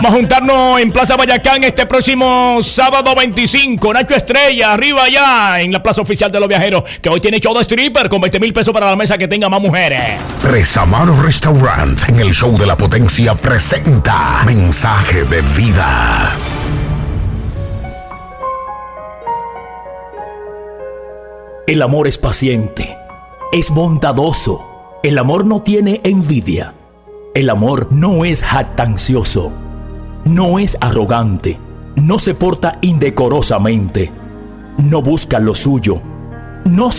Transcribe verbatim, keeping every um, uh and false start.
Vamos a juntarnos en Plaza Bayacán este próximo sábado veinticinco. Nacho Estrella, arriba allá en la plaza oficial de los viajeros, que hoy tiene show de stripper con veinte mil pesos para la mesa que tenga más mujeres. Tres Amaros Restaurant en el show de la potencia presenta Mensaje de Vida. El amor es paciente, es bondadoso. El amor no tiene envidia. El amor no es jactancioso. No es arrogante, no se porta indecorosamente, no busca lo suyo, no se